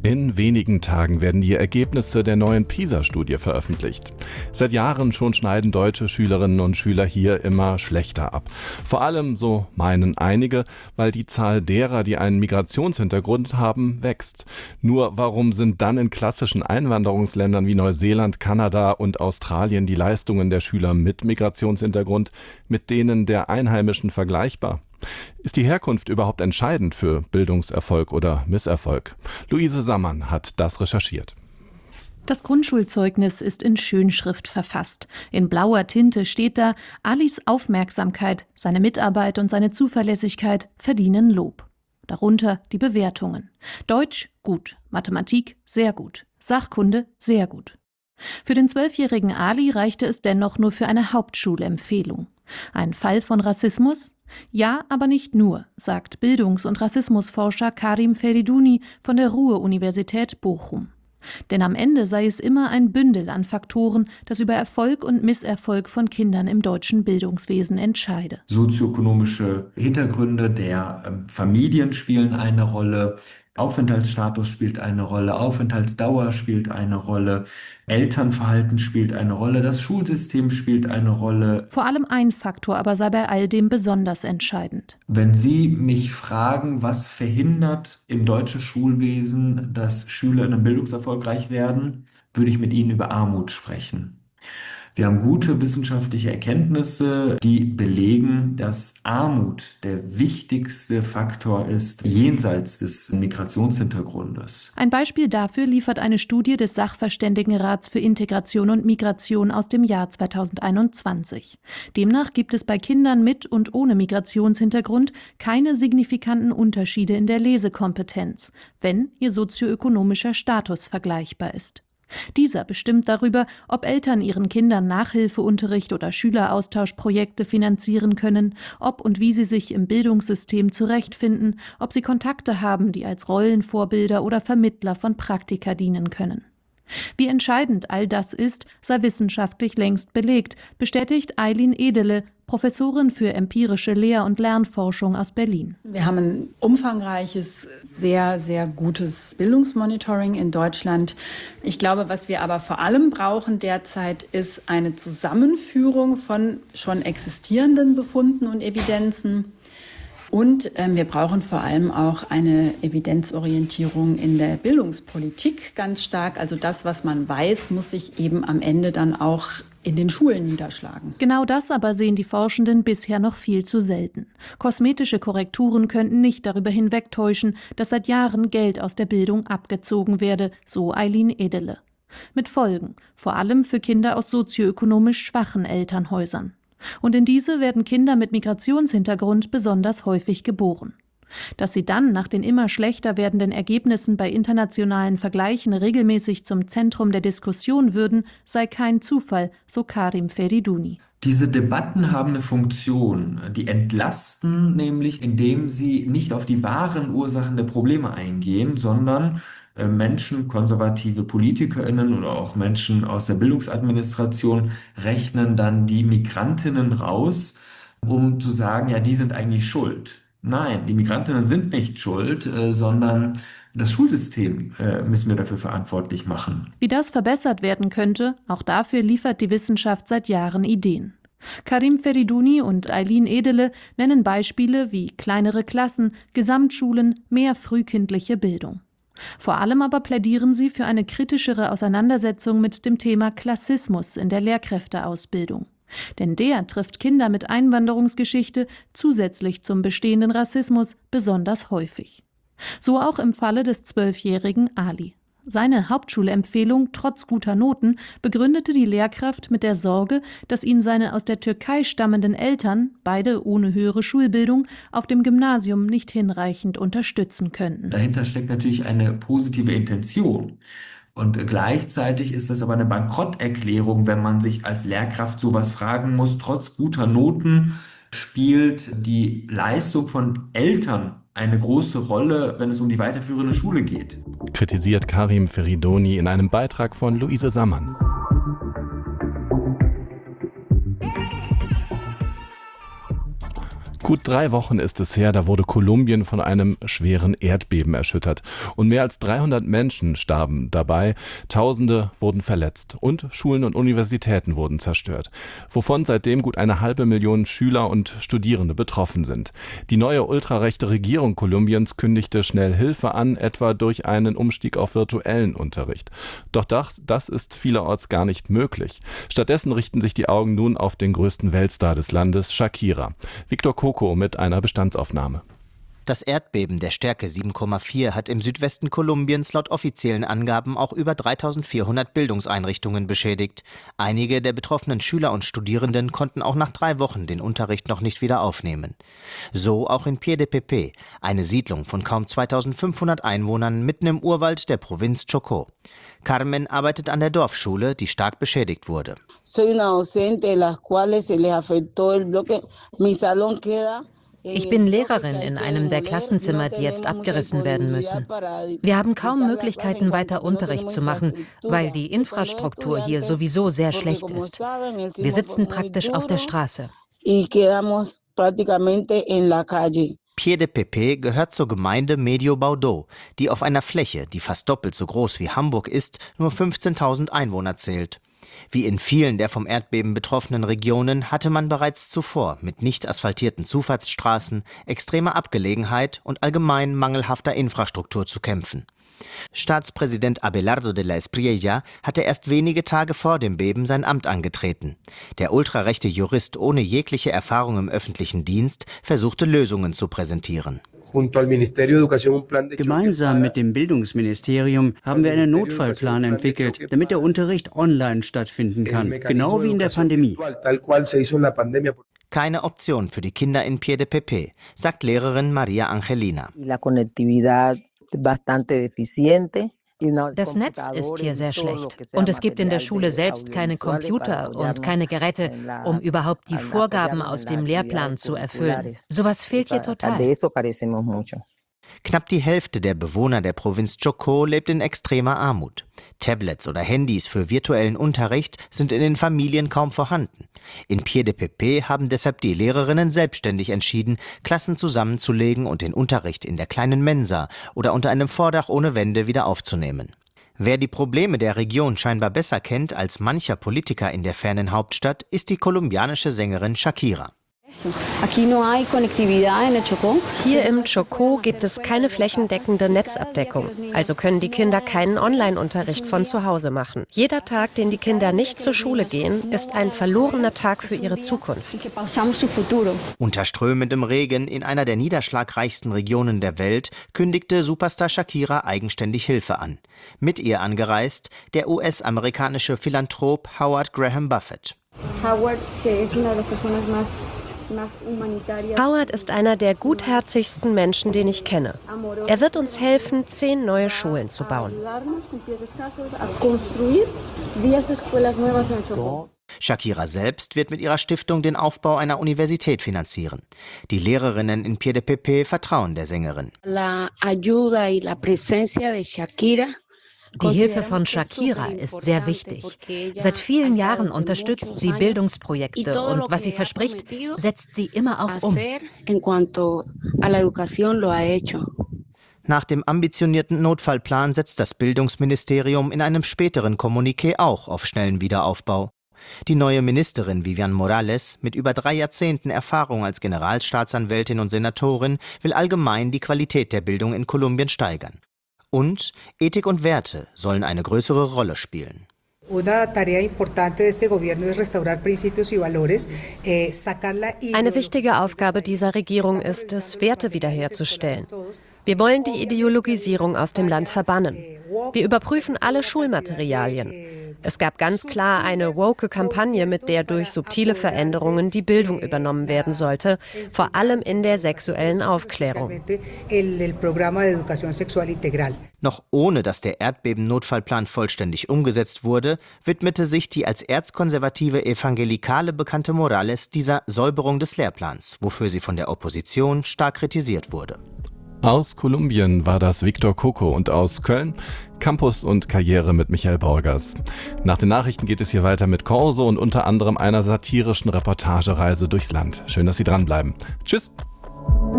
In wenigen Tagen werden die Ergebnisse der neuen PISA-Studie veröffentlicht. Seit Jahren schon schneiden deutsche Schülerinnen und Schüler hier immer schlechter ab. Vor allem, so meinen einige, weil die Zahl derer, die einen Migrationshintergrund haben, wächst. Nur warum sind dann in klassischen Einwanderungsländern wie Neuseeland, Kanada und Australien die Leistungen der Schüler mit Migrationshintergrund mit denen der Einheimischen vergleichbar? Ist die Herkunft überhaupt entscheidend für Bildungserfolg oder Misserfolg? Luise Sammann hat das recherchiert. Das Grundschulzeugnis ist in Schönschrift verfasst. In blauer Tinte steht da: Alis Aufmerksamkeit, seine Mitarbeit und seine Zuverlässigkeit verdienen Lob. Darunter die Bewertungen. Deutsch gut, Mathematik sehr gut, Sachkunde sehr gut. Für den 12-jährigen Ali reichte es dennoch nur für eine Hauptschulempfehlung. Ein Fall von Rassismus? Ja, aber nicht nur, sagt Bildungs- und Rassismusforscher Karim Feriduni von der Ruhr-Universität Bochum. Denn am Ende sei es immer ein Bündel an Faktoren, das über Erfolg und Misserfolg von Kindern im deutschen Bildungswesen entscheide. Sozioökonomische Hintergründe der Familien spielen eine Rolle, Aufenthaltsstatus spielt eine Rolle, Aufenthaltsdauer spielt eine Rolle, Elternverhalten spielt eine Rolle, das Schulsystem spielt eine Rolle. Vor allem ein Faktor aber sei bei all dem besonders entscheidend. Wenn Sie mich fragen, was verhindert im deutschen Schulwesen, dass Schülerinnen bildungserfolgreich werden, würde ich mit Ihnen über Armut sprechen. Wir haben gute wissenschaftliche Erkenntnisse, die belegen, dass Armut der wichtigste Faktor ist, jenseits des Migrationshintergrundes. Ein Beispiel dafür liefert eine Studie des Sachverständigenrats für Integration und Migration aus dem Jahr 2021. Demnach gibt es bei Kindern mit und ohne Migrationshintergrund keine signifikanten Unterschiede in der Lesekompetenz, wenn ihr sozioökonomischer Status vergleichbar ist. Dieser bestimmt darüber, ob Eltern ihren Kindern Nachhilfeunterricht oder Schüleraustauschprojekte finanzieren können, ob und wie sie sich im Bildungssystem zurechtfinden, ob sie Kontakte haben, die als Rollenvorbilder oder Vermittler von Praktika dienen können. Wie entscheidend all das ist, sei wissenschaftlich längst belegt, bestätigt Aylin Edele, Professorin für empirische Lehr- und Lernforschung aus Berlin. Wir haben ein umfangreiches, sehr, sehr gutes Bildungsmonitoring in Deutschland. Ich glaube, was wir aber vor allem brauchen derzeit, ist eine Zusammenführung von schon existierenden Befunden und Evidenzen. Und wir brauchen vor allem auch eine Evidenzorientierung in der Bildungspolitik ganz stark. Also das, was man weiß, muss sich eben am Ende dann auch in den Schulen niederschlagen. Genau das aber sehen die Forschenden bisher noch viel zu selten. Kosmetische Korrekturen könnten nicht darüber hinwegtäuschen, dass seit Jahren Geld aus der Bildung abgezogen werde, so Aylin Edele. Mit Folgen, vor allem für Kinder aus sozioökonomisch schwachen Elternhäusern. Und in diese werden Kinder mit Migrationshintergrund besonders häufig geboren. Dass sie dann nach den immer schlechter werdenden Ergebnissen bei internationalen Vergleichen regelmäßig zum Zentrum der Diskussion würden, sei kein Zufall, so Karim Feriduni. Diese Debatten haben eine Funktion. Die entlasten nämlich, indem sie nicht auf die wahren Ursachen der Probleme eingehen, sondern Menschen, konservative PolitikerInnen oder auch Menschen aus der Bildungsadministration rechnen dann die Migrantinnen raus, um zu sagen, ja, die sind eigentlich schuld. Nein, die Migrantinnen sind nicht schuld, sondern das Schulsystem müssen wir dafür verantwortlich machen. Wie das verbessert werden könnte, auch dafür liefert die Wissenschaft seit Jahren Ideen. Karim Feriduni und Aylin Edele nennen Beispiele wie kleinere Klassen, Gesamtschulen, mehr frühkindliche Bildung. Vor allem aber plädieren sie für eine kritischere Auseinandersetzung mit dem Thema Klassismus in der Lehrkräfteausbildung. Denn der trifft Kinder mit Einwanderungsgeschichte zusätzlich zum bestehenden Rassismus besonders häufig. So auch im Falle des 12-jährigen Ali. Seine Hauptschulempfehlung trotz guter Noten begründete die Lehrkraft mit der Sorge, dass ihn seine aus der Türkei stammenden Eltern, beide ohne höhere Schulbildung, auf dem Gymnasium nicht hinreichend unterstützen könnten. Dahinter steckt natürlich eine positive Intention. Und gleichzeitig ist es aber eine Bankrotterklärung, wenn man sich als Lehrkraft sowas fragen muss. Trotz guter Noten spielt die Leistung von Eltern eine große Rolle, wenn es um die weiterführende Schule geht. Kritisiert Karim Feriduni in einem Beitrag von Luise Sammann. Gut 3 Wochen ist es her, da wurde Kolumbien von einem schweren Erdbeben erschüttert. Und mehr als 300 Menschen starben dabei, Tausende wurden verletzt und Schulen und Universitäten wurden zerstört, wovon seitdem gut 500.000 Schüler und Studierende betroffen sind. Die neue ultrarechte Regierung Kolumbiens kündigte schnell Hilfe an, etwa durch einen Umstieg auf virtuellen Unterricht. Doch das ist vielerorts gar nicht möglich. Stattdessen richten sich die Augen nun auf den größten Weltstar des Landes, Shakira. Victor Coco mit einer Bestandsaufnahme. Das Erdbeben der Stärke 7,4 hat im Südwesten Kolumbiens laut offiziellen Angaben auch über 3.400 Bildungseinrichtungen beschädigt. Einige der betroffenen Schüler und Studierenden konnten auch nach 3 Wochen den Unterricht noch nicht wieder aufnehmen. So auch in Pie-de-Pepe, eine Siedlung von kaum 2.500 Einwohnern mitten im Urwald der Provinz Chocó. Carmen arbeitet an der Dorfschule, die stark beschädigt wurde. Ich bin Lehrerin in einem der Klassenzimmer, die jetzt abgerissen werden müssen. Wir haben kaum Möglichkeiten, weiter Unterricht zu machen, weil die Infrastruktur hier sowieso sehr schlecht ist. Wir sitzen praktisch auf der Straße. Pie-de-Pepe gehört zur Gemeinde Medio Baudó, die auf einer Fläche, die fast doppelt so groß wie Hamburg ist, nur 15.000 Einwohner zählt. Wie in vielen der vom Erdbeben betroffenen Regionen hatte man bereits zuvor mit nicht asphaltierten Zufahrtsstraßen, extremer Abgelegenheit und allgemein mangelhafter Infrastruktur zu kämpfen. Staatspräsident Abelardo de la Espriella hatte erst wenige Tage vor dem Beben sein Amt angetreten. Der ultrarechte Jurist ohne jegliche Erfahrung im öffentlichen Dienst versuchte Lösungen zu präsentieren. Gemeinsam mit dem Bildungsministerium haben wir einen Notfallplan entwickelt, damit der Unterricht online stattfinden kann, genau wie in der Pandemie. Keine Option für die Kinder in Pie-de-Pepe, sagt Lehrerin Maria Angelina. Das Netz ist hier sehr schlecht und es gibt in der Schule selbst keine Computer und keine Geräte, um überhaupt die Vorgaben aus dem Lehrplan zu erfüllen. Sowas fehlt hier total. Knapp die Hälfte der Bewohner der Provinz Chocó lebt in extremer Armut. Tablets oder Handys für virtuellen Unterricht sind in den Familien kaum vorhanden. In Pie-de-Pepe haben deshalb die Lehrerinnen selbstständig entschieden, Klassen zusammenzulegen und den Unterricht in der kleinen Mensa oder unter einem Vordach ohne Wände wieder aufzunehmen. Wer die Probleme der Region scheinbar besser kennt als mancher Politiker in der fernen Hauptstadt, ist die kolumbianische Sängerin Shakira. Hier im Chocó gibt es keine flächendeckende Netzabdeckung, also können die Kinder keinen Online-Unterricht von zu Hause machen. Jeder Tag, den die Kinder nicht zur Schule gehen, ist ein verlorener Tag für ihre Zukunft. Unter strömendem Regen in einer der niederschlagreichsten Regionen der Welt kündigte Superstar Shakira eigenständig Hilfe an. Mit ihr angereist der US-amerikanische Philanthrop Howard Graham Buffett. Howard ist einer der gutherzigsten Menschen, den ich kenne. Er wird uns helfen, 10 neue Schulen zu bauen. Shakira selbst wird mit ihrer Stiftung den Aufbau einer Universität finanzieren. Die Lehrerinnen in Pie-de-Pepe vertrauen der Sängerin. Die Hilfe von Shakira ist sehr wichtig. Seit vielen Jahren unterstützt sie Bildungsprojekte und was sie verspricht, setzt sie immer auch um. Nach dem ambitionierten Notfallplan setzt das Bildungsministerium in einem späteren Kommuniqué auch auf schnellen Wiederaufbau. Die neue Ministerin Vivian Morales, mit über 3 Jahrzehnten Erfahrung als Generalstaatsanwältin und Senatorin, will allgemein die Qualität der Bildung in Kolumbien steigern. Und Ethik und Werte sollen eine größere Rolle spielen. Eine wichtige Aufgabe dieser Regierung ist es, Werte wiederherzustellen. Wir wollen die Ideologisierung aus dem Land verbannen. Wir überprüfen alle Schulmaterialien. Es gab ganz klar eine woke Kampagne, mit der durch subtile Veränderungen die Bildung übernommen werden sollte, vor allem in der sexuellen Aufklärung. Noch ohne dass der Erdbeben-Notfallplan vollständig umgesetzt wurde, widmete sich die als erzkonservative Evangelikale bekannte Morales dieser Säuberung des Lehrplans, wofür sie von der Opposition stark kritisiert wurde. Aus Kolumbien war das Victor Coco und aus Köln Campus und Karriere mit Michael Borgers. Nach den Nachrichten geht es hier weiter mit Corso und unter anderem einer satirischen Reportagereise durchs Land. Schön, dass Sie dranbleiben. Tschüss!